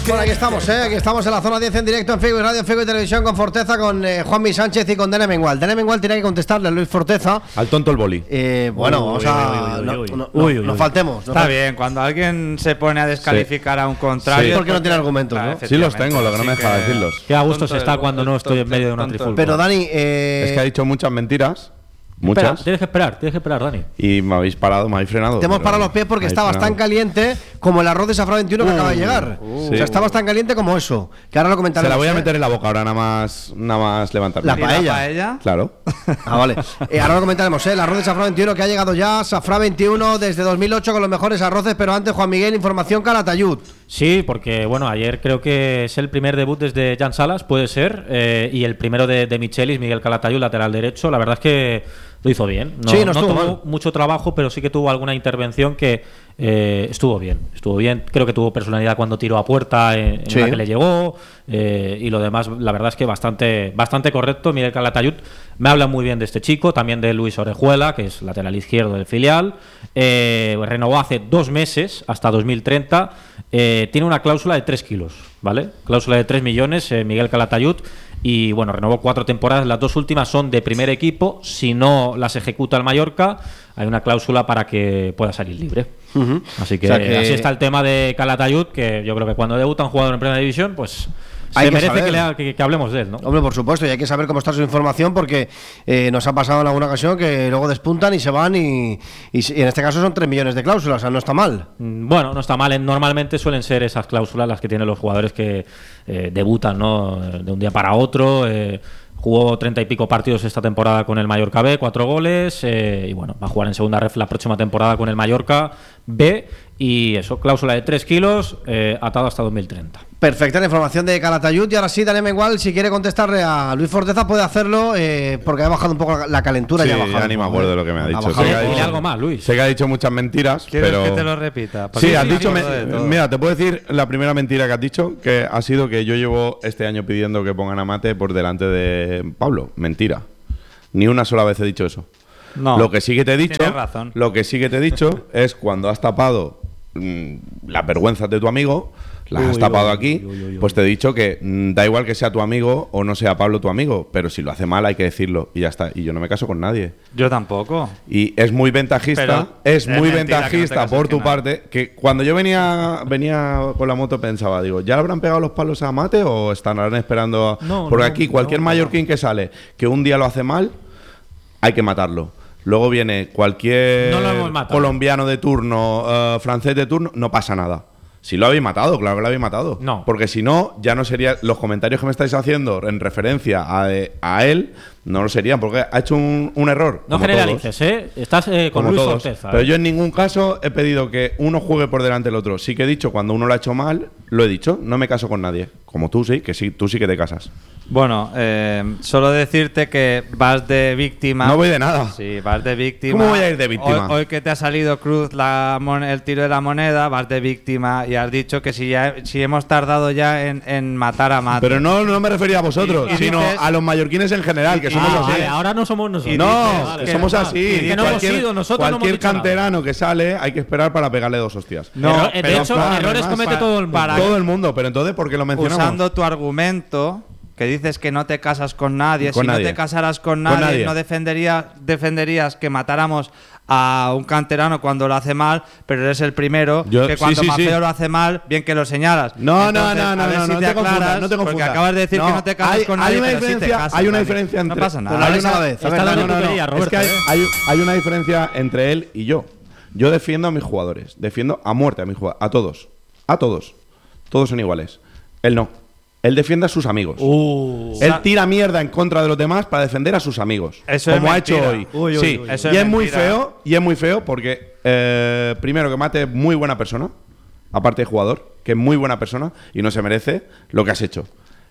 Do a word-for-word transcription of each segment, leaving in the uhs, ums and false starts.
Bueno, aquí estamos, ¿eh? Aquí estamos en la zona diez en directo en Facebook Radio, en Facebook y Televisión con Forteza, con eh, Juanmi Sánchez y con Dene Mengual. Dene Mengual tiene que contestarle a Luis Forteza. Al tonto el boli. Eh, bueno, Uy, o sea, uy, uy, no, uy, no, uy, no, uy, no uy. faltemos. No Está fal- bien, cuando alguien se pone a descalificar Sí. a un contrario. Sí. Porque no tiene argumentos, ¿no? Sí los tengo, lo que no me deja decirlos. Qué a gusto Tonto se está del- cuando no estoy en medio de una tonto del- trifulca. Pero Dani, eh, Es que ha dicho muchas mentiras. Espera, Muchas. tienes que esperar, tienes que esperar, Dani. Y me habéis parado, me habéis frenado. te hemos pero parado los pies porque me habéis estabas tan frenado. caliente como el arroz de Safra veintiuno que acaba de llegar. O Sí. sea, estabas tan caliente como eso. Que ahora lo Se comentaremos. la voy a ¿eh? meter en la boca ahora, nada más, nada más levantarme. La ¿Y la paella. paella? Claro. Ah, vale. Eh, ahora lo comentaremos, ¿eh? El arroz de Safra veintiuno que ha llegado ya. Safra veintiuno desde dos mil ocho con los mejores arroces. Pero antes, Juan Miguel, información Calatayud. Sí, porque bueno, ayer creo que es el primer debut desde Jan Salas, puede ser, eh, y el primero de, de Michelis, Miguel Calatayud, lateral derecho. La verdad es que lo hizo bien. No, Sí, no no estuvo tuvo mal. mucho trabajo, pero sí que tuvo alguna intervención que eh, estuvo bien. Estuvo bien. Creo que tuvo personalidad cuando tiró a puerta en, en Sí. la que le llegó, eh, y lo demás, la verdad es que bastante, bastante correcto. Miguel Calatayud me habla muy bien de este chico, también de Luis Orejuela, que es lateral izquierdo del filial. Eh, renovó hace dos meses, hasta dos mil treinta. Eh, tiene una cláusula de tres kilos, ¿vale? Cláusula de tres millones, eh, Miguel Calatayud. Y bueno, renovó cuatro temporadas. Las dos últimas son de primer equipo. Si no las ejecuta el Mallorca, hay una cláusula para que pueda salir libre. Ujú. Así que, O sea que- así está el tema de Calatayud, que yo creo que cuando debuta un jugador en primera división, pues Hay se que merece saber. que, le ha- que- que hablemos de él, ¿no? Hombre, por supuesto, y hay que saber cómo está su información porque eh, nos ha pasado en alguna ocasión que luego despuntan y se van y, y, si- y en este caso son tres millones de cláusulas, o sea, no está mal. Mm, Bueno, no está mal. En- Normalmente suelen ser esas cláusulas las que tienen los jugadores que eh, debutan, ¿no? Eh, De un día para otro. eh, jugó treinta y pico partidos esta temporada con el Mallorca B, cuatro goles. eh, y bueno, va a jugar en segunda ref la próxima temporada con el Mallorca B. Y eso, cláusula de tres kilos, eh, atado hasta dos mil treinta. Perfecta la información de Calatayud. Y ahora sí, Daniel Mengual, si quiere contestarle a Luis Forteza, puede hacerlo eh, porque ha bajado un poco la- la calentura. Sí, ya, ha bajado ya un ni me poco, acuerdo ¿eh? de lo que me ha dicho. bajado Sí, un ha poco. Dile algo más, Luis. Sé que ha dicho muchas mentiras, ¿Quieres pero... que te lo repita? Sí, Porque has me dicho... acuerdo me- de todo. Mira, te puedo decir la primera mentira que has dicho, que ha sido que yo llevo este año pidiendo que pongan a Mate por delante de Pablo. Mentira. Ni una sola vez he dicho eso. No. Lo que sí que te he dicho, Tienes razón. lo que sí que te he dicho es cuando has tapado mm, las vergüenzas de tu amigo, las has Uy, tapado uy, aquí, uy, uy, uy. pues te he dicho que mm, da igual que sea tu amigo o no sea Pablo tu amigo, pero si lo hace mal hay que decirlo y ya está. Y yo no me caso con nadie. Yo tampoco. Y es muy ventajista, Pero es es muy mentira que no te ventajista cases por tu con nadie. parte, que cuando yo venía venía con la moto pensaba, digo, ¿ya le habrán pegado los palos a Mate o estarán esperando? A... No, Porque no, aquí cualquier no, mallorquín que sale, que un día lo hace mal, hay que matarlo. Luego viene cualquier No lo hemos matado. colombiano de turno, eh, francés de turno, no pasa nada. Si lo habéis matado, claro que lo habéis matado. No. Porque si no, ya no sería. Los comentarios que me estáis haciendo en referencia a, a él, no lo serían, porque ha hecho un, un error. No como generalices, ¿eh? Estás eh, todos, con como Luis todos. Forteza. Pero ¿eh? yo en ningún caso he pedido que uno juegue por delante del otro. Sí que he dicho, cuando uno lo ha hecho mal, lo he dicho. No me caso con nadie. Como tú sí, que sí, tú sí que te casas. Bueno, eh, solo decirte que vas de víctima. No voy de nada. Sí, vas de víctima. ¿Cómo voy a ir de víctima? Hoy, hoy que te ha salido cruz la mon- el tiro de la moneda, vas de víctima y has dicho que si ya si hemos tardado ya en, en matar a Mate. Pero no, no me refería a vosotros, Y- y sino dices- a los mallorquines en general, que y- somos Ah, así. vale, ahora no somos nosotros. Y No, dices que que somos no, así. que no hemos Cualquier- sido, nosotros no hemos Cualquier dicho nada. canterano que sale, hay que esperar para pegarle dos hostias. No, Error- de pero hecho, para- errores además, comete para- todo el mundo. para- Todo el mundo, pero entonces, ¿por qué lo mencionamos? Usando tu argumento, que dices que no te casas con nadie, Con si nadie. no te casaras con Con nadie, nadie. no defendería, defenderías que matáramos a un canterano cuando lo hace mal, pero eres el primero Yo- que sí, cuando sí, Maceo sí. lo hace mal, bien que lo señalas. No, no, Entonces, no, no, a ver no, si no te te confundas, aclaras, no te confundas. porque acabas de decir No, que no te casas hay- con hay nadie, una pero sí te diferencia- casas, hay una ¿vale? diferencia entre- No pasa Pero nada. la Hay vais a una- la vez. A Está ver, dando Dani, no, no, tubería, no. Roberto, Es que hay, ¿eh? hay, hay una diferencia entre él y yo. Yo defiendo a mis jugadores. Defiendo a muerte a mis jugadores. A todos. A todos. Todos son iguales. Él no. Él defiende a sus amigos. Uh, Él tira mierda en contra de los demás para defender a sus amigos. Eso es como ha hecho mentira. hoy. Uy, uy, sí, uy. Eso y es es muy mentira. feo. Y es muy feo porque, eh, primero, que Mate es muy buena persona. Aparte de jugador, que es muy buena persona y no se merece lo que has hecho.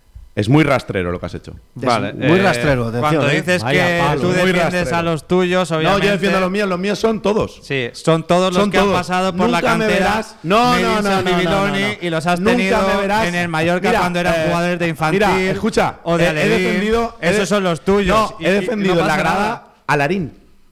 Es muy rastrero lo que has hecho. Vale, muy eh, rastrero, atención, Cuando eh. dices Vaya que palo, tú muy defiendes rastrero. a los tuyos, obviamente. No, yo defiendo a los míos. Los míos son todos. Sí, son todos los Son que todos. han pasado por Nunca la me cantera. verás- No, de no, no, Edinson no, no, y Biloni, no, no. y los has Nunca tenido me verás- en el Mallorca Mira, cuando eran eh, jugadores de infantil. Mira, escucha, o de he- he Alevín. defendido- he Esos de- son los tuyos. No, y- he y defendido no en la pasa grada nada. a Larín.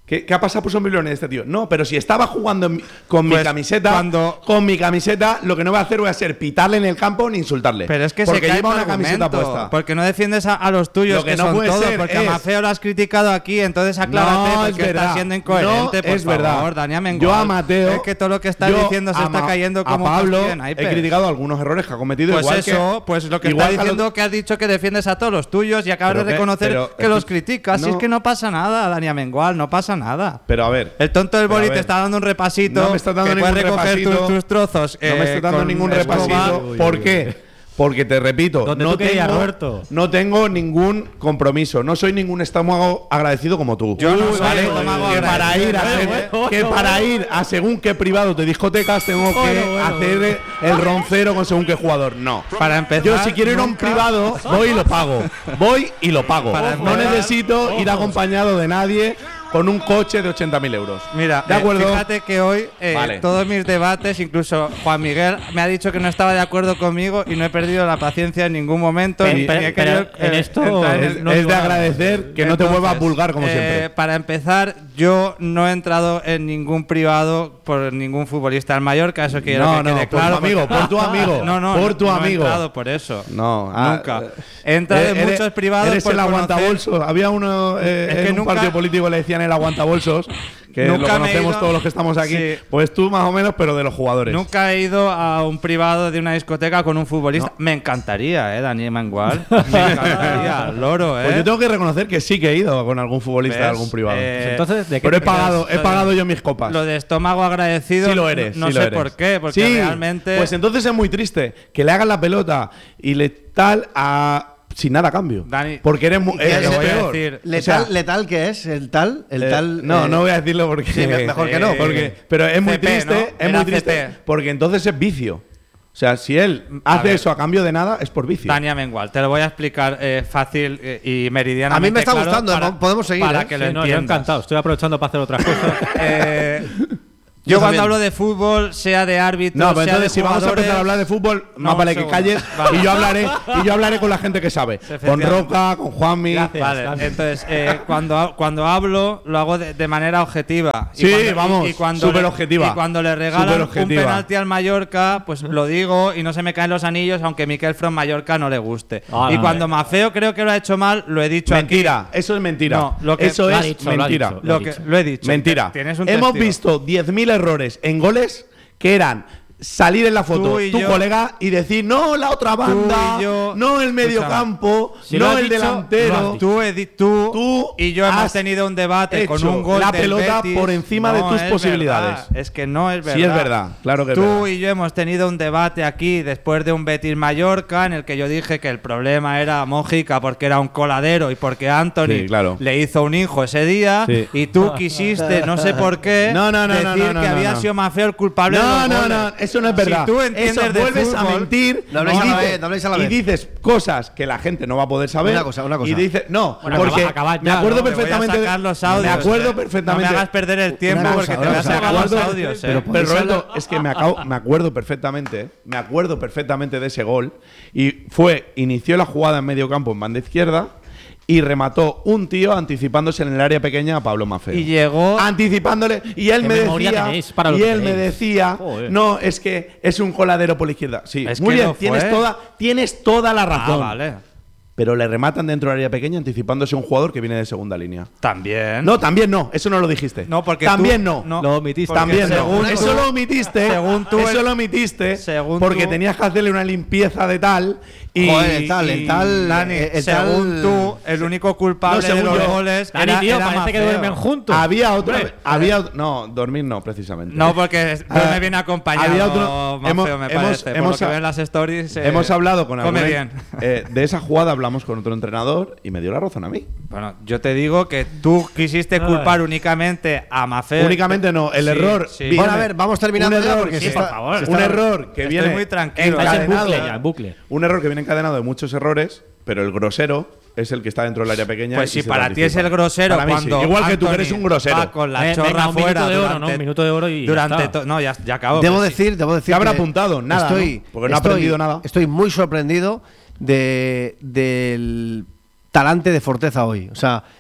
¿Qué, ¿Qué ha pasado por esos millones este tío? No, pero si estaba jugando en mi- con Pues mi camiseta, cuando- con mi camiseta, lo que no voy a hacer voy a ser pitarle en el campo ni insultarle. Pero es que porque se cae lleva tu una camiseta argumento, puesta. Porque no defiendes a, a los tuyos, Lo que que, no son puede todos. ser Porque a es- Mafeo lo has criticado aquí, entonces aclárate No, porque es verdad. estás siendo incoherente. No, por es favor, verdad. Dani Amengual. Yo a Mateo, Es que todo lo que estás yo diciendo se a está Ma- cayendo como a un Pablo castillo en he naipes. criticado algunos errores que ha cometido. Pues igual eso, que, pues lo que igual está que diciendo al- que has dicho que defiendes a todos los tuyos y acabas Pero de que- reconocer pero que es los que- criticas. Si no. es que no pasa nada, Dani Amengual, no pasa nada. Pero a ver. El tonto del Pero a boli ver. te está dando un repasito. No me está dando que puedes ningún recoger tus, repasito. tus trozos. No me eh, estás dando con ningún escoba. repasito. ¿Por qué? Porque te repito, Donde no tú querías, tengo, Roberto. no tengo ningún compromiso. No soy ningún estómago agradecido como tú. Yo no soy ¿vale? estómago que para agradecido. ir a Bueno, seg- bueno, que bueno, para bueno. ir a según qué privados de discotecas tengo que Bueno, bueno, hacer el roncero con según qué jugador. No. Para empezar, Yo si quiero ir a un nunca- privado, voy y lo pago. Voy y lo pago. Para no empezar- necesito ir acompañado de nadie con un coche de ochenta mil euros. Mira, ¿de eh, acuerdo? fíjate que hoy eh, Vale. todos mis debates, incluso Juan Miguel me ha dicho que no estaba de acuerdo conmigo y no he perdido la paciencia en ningún momento. Pero- ni- ni pero- he querido, pero en eh, esto entrar en Es, el- no es digo de nada. agradecer que no te vuelvas Entonces, vulgar como eh, siempre. Para empezar, yo no he entrado en ningún privado por ningún futbolista en Mallorca, eso quiero No, que no, quede por claro. tu amigo, porque- por tu amigo, No, no, por tu no amigo. he entrado por eso. No, ah, Nunca. eh, He entrado en eres- muchos privados Eres por el conocer- aguantabolsos. Había uno eh, Es que en un nunca- partido político le decían el aguantabolsos, que Nunca lo me he conocemos ido- todos los que estamos aquí. Sí. Pues tú más o menos, pero de los jugadores. Nunca he ido a un privado de una discoteca con un futbolista. No. Me encantaría, ¿eh? Dani Mangual. Me encantaría, loro, ¿eh? Pues yo tengo que reconocer que sí que he ido con algún futbolista de ¿Ves? algún privado. Eh, Entonces, ¿de qué pero he te quedas? pagado, he Lo de- pagado yo mis copas. Lo de estómago agradecido. Sí lo eres, No sí sé lo eres. por qué, porque Sí, realmente. Pues entonces es muy triste que le hagan la pelota y le tal a sin nada a cambio. Dani, porque eres, mu- te eres lo voy a peor. decir. ¿Letal, O sea, letal qué es? ¿El tal? El eh, tal no, eh, no voy a decirlo porque sí, me- mejor que no. eh, porque, pero es muy C P, triste, ¿no? es Era muy triste C P. porque entonces es vicio. O sea, si él A hace ver. eso a cambio de nada es por vicio. Dani Amengual, te lo voy a explicar eh, fácil eh, y meridianamente. A mí me está claro gustando, para- podemos seguir, Para ¿eh? que Sí, lo no, yo entiendas. encantado. Estoy aprovechando para hacer otras cosas. Eh, Yo yo cuando también. hablo de fútbol, sea de árbitro, No, pero sea entonces de si vamos a empezar a hablar de fútbol, No, más vale un que segundo. calles Vale. y yo hablaré y yo hablaré con la gente que sabe, con Efectivamente. Roca, con Juanmi. Gracias. Vale, Gracias. entonces eh, cuando, ha- cuando hablo lo hago de, de manera objetiva. Sí, cuando- vamos, cuando súper le- objetiva. Y cuando le regalan Súper un objetiva. penalti al Mallorca, pues lo digo y no se me caen los anillos, aunque Miquel From Mallorca no le guste. Ah, y no, cuando eh. Mafeo creo que lo ha hecho mal, lo he dicho Mentira, eso es mentira. No, lo que- eso Lo ha es dicho, lo ha mentira. dicho. aquí. Lo, que, dicho. lo he dicho. Mentira. Tienes un Hemos testigo. visto diez mil errores en goles que eran salir en la foto Tú y tu yo- colega y decir no la otra banda, y yo- no el medio Escúchame. campo, Si lo no has el dicho, lo has delantero. dicho. Tú, Edi- tú, Tú y yo hemos has tenido un debate con hecho un gol la del pelota Betis. por encima de No tus es posibilidades. verdad, Es que no es verdad. Sí es verdad, claro que es Tú verdad. y yo hemos tenido un debate aquí después de un Betis Mallorca en el que yo dije que el problema era Mójica porque era un coladero y porque Anthony Sí, claro. le hizo un hijo ese día Sí. y tú quisiste, no sé por qué, No, no, no, no, decir no, no, que no, había no. sido Mafeo el culpable de No, los no, goles. no, eso no es verdad. Si tú entiendes eso de vuelves a fútbol, mentir No habléis y a la dices- vez, no habléis a la y vez. dices cosas que la gente no va a poder saber. Una cosa, una cosa. Y dices, no, Bueno, porque acaba- acabad me ya, acuerdo ¿no? Te voy a perfectamente. sacar los audios, me acuerdo eh. perfectamente. No me hagas perder el tiempo Una porque cosa, te una voy a cosa. sacar Me los acuerdo- audios. pero eh. por- Pero ¿Podéis Roberto, es que me, acabo- me acuerdo perfectamente, ¿eh? me acuerdo perfectamente de ese gol. Y fue, inició la jugada en medio campo en banda izquierda y remató un tío anticipándose en el área pequeña a Pablo Mafeo. Y llegó. Anticipándole. Y él ¿Qué me memoria decía. tenéis para lo Y que él me tenéis? decía. Joder. No, es que es un coladero por la izquierda. Sí, Es muy que bien, lo tienes fue. toda, tienes toda la Ah, razón. vale. Pero le rematan dentro del área pequeña anticipándose a un jugador que viene de segunda línea. También. No, también no, eso no lo dijiste. No, porque también tú- no. no. Lo omitiste. Porque También no. según Eso tú- lo omitiste. según tú eso el- lo omitiste. según porque tú- tenías que hacerle una limpieza de tal. Y, Joder, el tal, el y- tal. Dani, el según tal- tú, el único culpable No, según de los yo. goles Dani, era, tío, era parece que Mafeo. duermen juntos. Había otro. Hombre. había ot- No, dormir no, precisamente. No, porque Ah, me viene acompañado. había otro- Mafeo, hemos- me hemos- parece. Por hemos lo que a- ven las stories. eh, Hemos hablado con come alguna- bien. eh, de esa jugada hablamos con otro entrenador y me dio la razón a mí. Bueno, yo te digo que tú quisiste culpar únicamente a Mafeo. Únicamente no, el Sí, error. sí. viene- Bueno, a ver, vamos terminando un ya error, porque sí, se por está- favor, se un está- error que Estoy viene muy tranquilo. Estás en encadenado. bucle ya, en bucle. Un error que viene encadenado de muchos errores, pero el grosero es el que está dentro del área pequeña. Pues y si se para te ti es el anticipa. grosero Para mí sí. cuando Igual que tú que Anthony eres un grosero. va con la Eh, chorra venga, un fuera minuto de oro, durante- ¿no? Un minuto de oro y ya durante está. to- no, ya, ya acabo. Debo que sí. decir, debo decir. ¿Qué habrá que apuntado? Nada, Estoy, ¿no? Porque no ha estoy- aprendido nada. Estoy muy sorprendido de, del talante de Forteza hoy. O sea,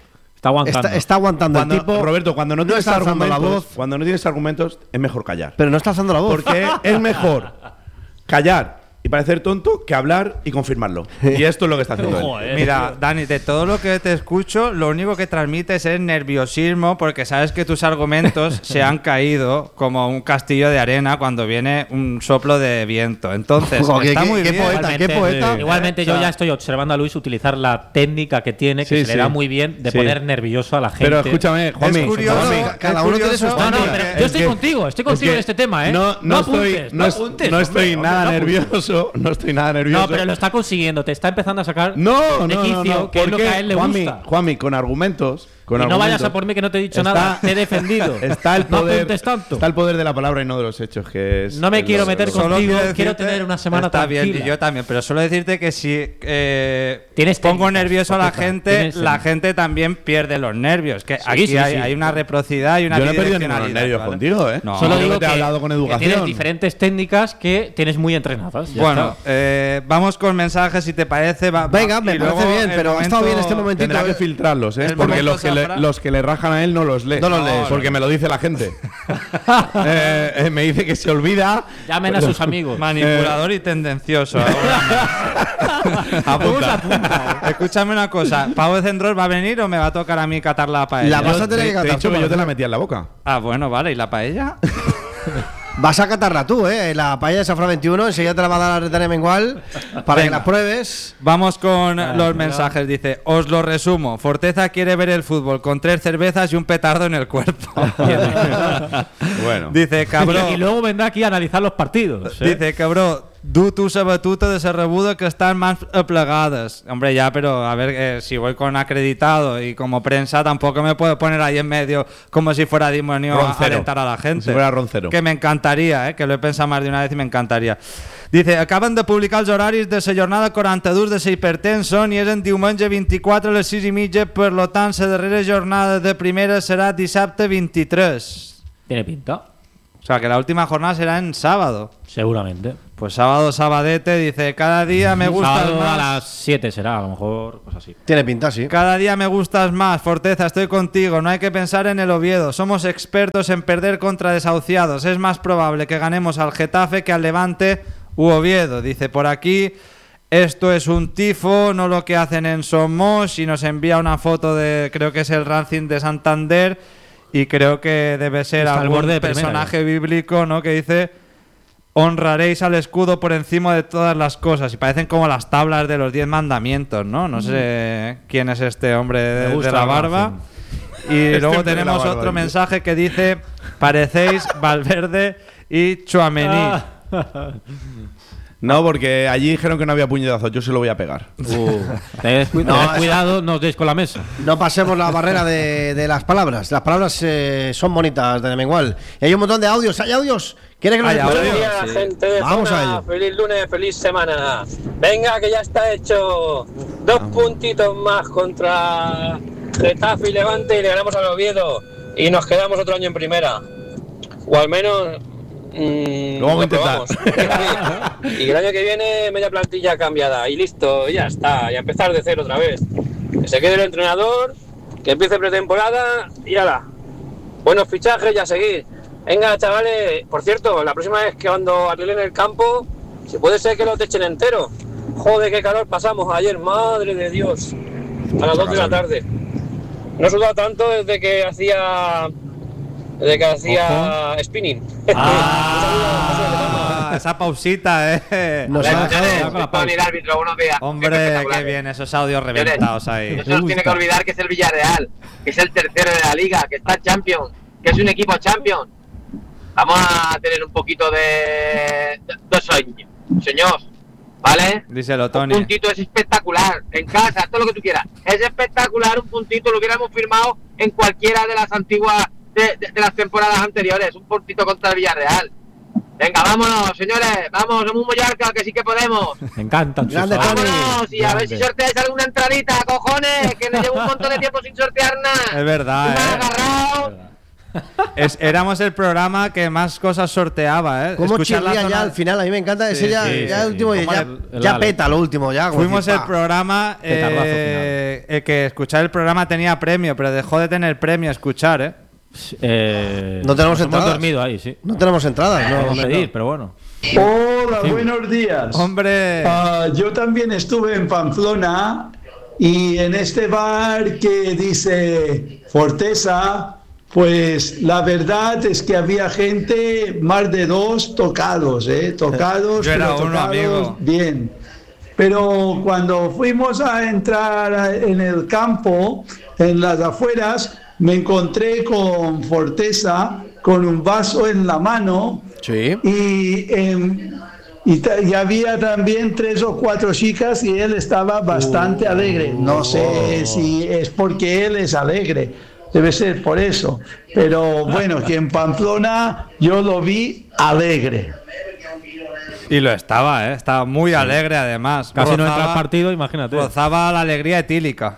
Está aguantando. Está, está aguantando Cuando, el tipo. Roberto, cuando no, no tienes está alzando la argumentos, voz. cuando no tienes argumentos, es mejor callar. Pero no está alzando la voz. Porque es mejor callar y parecer tonto que hablar y confirmarlo. Y esto es lo que está haciendo él. Joder. Mira, Dani, de todo lo que te escucho, lo único que transmites es nerviosismo porque sabes que tus argumentos se han caído como un castillo de arena cuando viene un soplo de viento. Entonces, Ojo, está qué- muy qué bien. poeta, qué Igualmente, poeta. sí. Igualmente yo ya estoy observando a Luis utilizar la técnica que tiene, que Sí, se sí. le da muy bien, de Sí. poner nervioso a la gente. Pero escúchame, Juanmi. Es curioso, Juanmi, es cada uno tiene curioso. sus No, no, técnicas. pero Es yo estoy que- contigo, estoy es contigo que en este tema, ¿eh? No, no, estoy, apuntes, no, es- apuntes, no hombre, estoy hombre, nada no apuntes. nervioso. No estoy nada nervioso. No, pero lo está consiguiendo, te está empezando a sacar No, de no, quicio, no, no, que es lo que porque, a él le Juanmi, gusta. Juanmi, con argumentos. Con Y no vayas argumentos, a por mí que no te he dicho está- nada, te he defendido. Está el No poder. apuntes tanto. Está el poder de la palabra y no de los hechos, que es. No me es quiero lo- meter lo- con- Solo contigo, quiero quiero decirte- tener una semana Está bien, tranquila. y yo también, pero solo decirte que si eh, Tienes pongo técnicas, nervioso a la Paqueta, gente, tienes- la gente también pierde los nervios. Que aquí sí, hay, sí. hay una reciprocidad y una Yo no he perdido ningunos bidireccionalidad, nervios ¿vale? contigo, ¿eh? No. Solo Yo digo que te he que, hablado con que educación. tienes diferentes técnicas que tienes muy entrenadas. ya Bueno, está. eh, vamos con mensajes si te parece. va- Venga, va- me y parece luego bien, el pero ha estado bien este momentito. Tendrá que eh. filtrarlos, ¿eh? El Porque momento los que, le, Zafra- los que le rajan a él no los lee. No los lees. Porque me lo dice la gente. Eh, eh, me dice que se olvida. Llamen a sus amigos. Manipulador y tendencioso. Apunta. Escúchame una cosa. ¿Pau de Centros va a venir o me va a tocar a mí catar la paella? La vas a Te, tener que te he catar dicho tú, que yo te ¿eh? la metía en la boca. Ah, bueno, vale. ¿Y la paella? Vas a catarla tú, ¿eh? La paella de Safra veintiuno. Enseguida te la va a dar la Retania Mengual para que Venga. la pruebes. Vamos con los mensajes. Dice, os lo resumo. Forteza quiere ver el fútbol con tres cervezas y un petardo en el cuerpo. Bueno. Dice, cabrón. Y luego vendrá aquí a analizar los partidos. ¿eh? Dice, cabrón, du tu sabatuto de ser rebudo que están más plegadas. Hombre, ya, pero a ver, eh, si voy con acreditado y como prensa, tampoco me puedo poner ahí en medio como si fuera demonio a Roncero. alentar a la gente. Si fuera roncero. Que me encantaría, eh, que lo he pensado más de una vez y me encantaría. Dice, acaben de publicar els horaris de la jornada quaranta-dos de la hipertenso i és en diumenge vint-i-quatre a les sis i mitja, per lo tant, la darrera jornada de primera serà dissabte vint-i-tres. Tiene pinta. O sea, que la última jornada será en sábado. Seguramente. Pues sábado, sabadete, dice, cada día me gustas Sábado a más. las siete será, a lo mejor, pues así. Tiene pinta, sí. Cada día me gustas más, Forteza, estoy contigo. No hay que pensar en el Oviedo. Somos expertos en perder contra desahuciados. Es más probable que ganemos al Getafe que al Levante u Oviedo. Dice por aquí, esto es un tifo, no lo que hacen en Somos. Y nos envía una foto de, creo que es el Racing de Santander. Y creo que debe ser Está al algún borde de primera, personaje bíblico, ¿no? Que dice, honraréis al escudo por encima de todas las cosas. Y parecen como las tablas de los diez mandamientos, ¿no? No sé quién es este hombre de, Me gusta de la el barba. Y Este luego hombre de la tenemos barba, otro dice. mensaje que dice, parecéis Valverde y Tchouaméni. No, porque allí dijeron que no había puñetazos. Yo se lo voy a pegar. Uh, tened, cu- No, tened eso- cuidado, no os deis con la mesa. No pasemos la barrera de, de las palabras. Las palabras eh, son bonitas, de Mengual. Y hay un montón de audios. ¿Hay audios? ¿Quieres que los Hay escuchemos? audios. Buenos días, Sí. gente de Vamos zona. a ello. Feliz lunes, feliz semana. Venga, que ya está hecho. Dos puntitos más contra Getafe y Levante y le ganamos al Oviedo. Y nos quedamos otro año en primera. O al menos. Mmm, Lo vamos a intentar. Y el año que viene, media plantilla cambiada. Y listo, ya está. Y a empezar de cero otra vez. Que se quede el entrenador, que empiece pretemporada y ala. Buenos fichajes y a seguir. Venga, chavales, por cierto, la próxima vez que cuando arreglen el campo, si puede ser que lo techen entero. Joder, qué calor pasamos ayer, madre de Dios. A las dos de la tarde. No he sudado tanto desde que hacía. Desde que hacía spinning. Ah, esa pausita, eh. Nos ha dejado. con la pausa. el árbitro, buenos días. Hombre, qué bien, esos audios reventados ahí. No se nos tiene que olvidar que es el Villarreal, que es el tercero de la liga, que está Champions, que es un equipo Champions. Vamos a tener un poquito de, de, de sueño, señor, ¿vale? Díselo, Un Tony. puntito es espectacular, en casa, todo lo que tú quieras. Es espectacular un puntito, lo hubiéramos firmado en cualquiera de las antiguas, de, de, de las temporadas anteriores, un puntito contra el Villarreal. Venga, vámonos, señores, vamos, somos un Mallorca, que sí que podemos. Me encantan sus Grande, audios. Tony. Vámonos, y a ver si sorteáis alguna entradita, cojones, que me llevo un montón de tiempo sin sortear nada. Es verdad, Me han eh. agarrado. Es, éramos el programa que más cosas sorteaba, ¿eh? ¿Cómo Escuchar la chirría zona- ya al final? A mí me encanta ese Sí, ya, sí, ya sí, el último, sí. ya, Como el- el ya Ale. peta lo último, ya. como Fuimos decir, el pa. programa Petardazo eh, eh, que escuchar el programa tenía premio, pero dejó de tener premio escuchar, ¿eh? Eh, No tenemos nos hemos entradas. dormido ahí, sí. No tenemos entradas, no. Vamos a no. pedir, pero bueno. Hola, buenos días. Hombre, Ah, yo también estuve en Pamplona y en este bar que dice Forteza, pues la verdad es que había gente, más de dos tocados, ¿eh? Tocados, Yo era pero uno, tocados amigo. bien. Pero cuando fuimos a entrar a- en el campo, en las afueras, me encontré con Forteza con un vaso en la mano. Sí. Y, em, y, ta- y había también tres o cuatro chicas y él estaba bastante alegre. No sé si es porque él es alegre, debe ser por eso. Pero bueno, que en Pamplona yo lo vi alegre. y lo estaba, ¿eh? Estaba muy alegre además. Casi no entra Rozaba- al partido, imagínate. Rozaba la alegría etílica.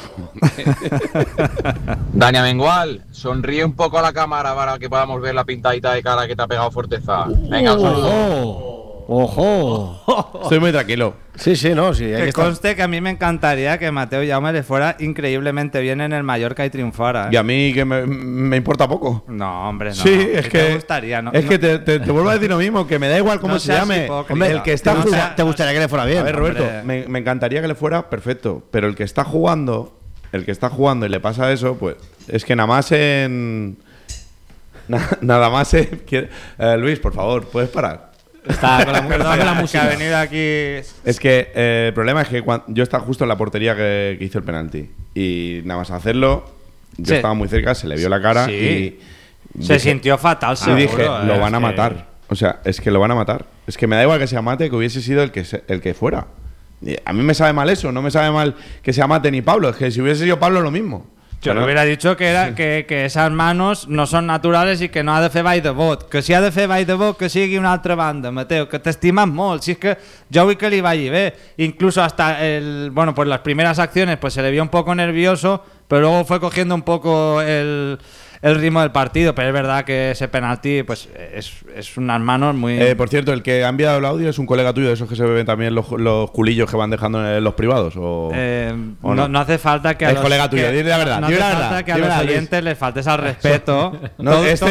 Dani Amengual, sonríe un poco a la cámara para que podamos ver la pintadita de cara que te ha pegado Forteza. Venga, un saludo. ¡Ojo! Estoy muy tranquilo. Sí, sí, no, sí. Hay que Que estar- conste que a mí me encantaría que Mateo Jaume le fuera increíblemente bien en el Mallorca y triunfara, ¿eh? Y a mí que me, me importa poco. No, hombre, no. Sí, es ¿Qué que. te gustaría, ¿no? Es No- que te, te- te vuelvo a decir lo mismo, que me da igual cómo No se seas llame. hipócrita. Hombre, el que está ¿Te, No gusta- jugando. te gustaría que le fuera bien? A ver, Roberto, hombre. me, me encantaría que le fuera perfecto, pero el que está jugando, el que está jugando y le pasa eso, pues es que nada más en. na- nada más en. quiere- eh, Luis, por favor, ¿puedes parar? Está con la, está con la Que ha música. venido aquí. Es que eh, el problema es que cuan- yo estaba justo en la portería que, que hizo el penalti. Y nada más hacerlo, yo Sí. estaba muy cerca, se le vio la cara Sí. y. Se dije- sintió fatal, Y seguro. dije, ¿eh? lo van a Es que- matar. O sea, es que lo van a matar. Es que me da igual que sea Mate que hubiese sido el que, se- el que fuera. Y a mí me sabe mal eso, no me sabe mal que sea Mate ni Pablo. Es que si hubiese sido Pablo, lo mismo. Yo Pero- le hubiera dicho que, era, que, que esas manos no son naturales i que no ha de fer ball de bot. Que si ha de fer ball de bot, que sigui una altra banda, Mateo, que t'estimes molt. Si és que jo vull que li vagi bé. Incluso hasta el, bueno, pues las primeras acciones pues se le vio un poco nervioso, pero luego fue cogiendo un poco el, el ritmo del partido. Pero es verdad que ese penalti pues es, es unas manos muy... Eh, por cierto, el que ha enviado el audio es un colega tuyo, de esos que se ven también los, los culillos que van dejando en los privados. O, Eh, ¿o no, no hace falta que a Es los, colega tuyo, que- dile la verdad, no dile hace la falta verdad, que a dile los la verdad, oyentes les faltes al respeto. No, Todo- este,